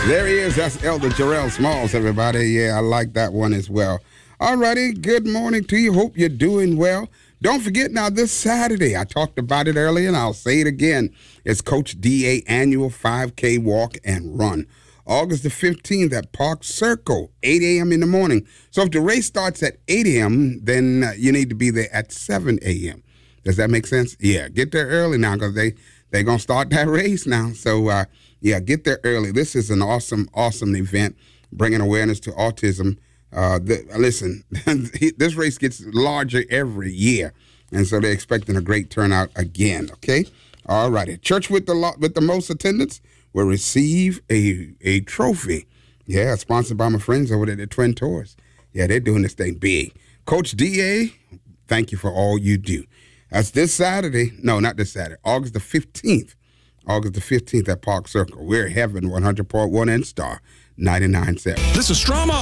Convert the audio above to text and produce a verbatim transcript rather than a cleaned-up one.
There he is. That's Elder Jarrell Smalls, everybody. Yeah, I like that one as well. All righty. Good morning to you. Hope you're doing well. Don't forget now, this Saturday, I talked about it earlier, and I'll say it again. It's Coach D A annual five K walk and run. August the fifteenth at Park Circle, eight a.m. in the morning. So if the race starts at eight a.m., then uh, you need to be there at seven a.m. Does that make sense? Yeah, get there early now because they, they're going to start that race now. So, uh, yeah, get there early. This is an awesome, awesome event, bringing awareness to autism. Uh, the, listen, this race gets larger every year, and so they're expecting a great turnout again, okay? All righty. Church with the lo- with the most attendance will receive a a trophy. Yeah, sponsored by my friends over there at Twin Towers. Yeah, they're doing this thing big. Coach D A, thank you for all you do. That's this Saturday. No, not this Saturday. August the fifteenth. August the fifteenth at Park Circle. We're Heaven one hundred point one and Star ninety-nine point seven. This is Strama.